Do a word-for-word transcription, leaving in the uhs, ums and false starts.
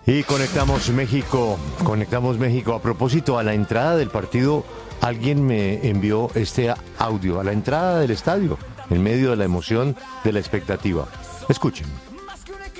Y conectamos México, conectamos México. A propósito, a la entrada del partido, alguien me envió este audio, a la entrada del estadio, en medio de la emoción, de la expectativa. Escuchen.